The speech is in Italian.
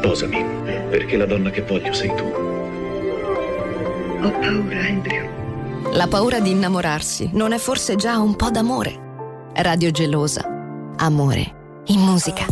Sposami, perché la donna che voglio sei tu. Ho paura, Andrew. La paura di innamorarsi non è forse già un po' d'amore? Radio Gelosa. Amore in musica.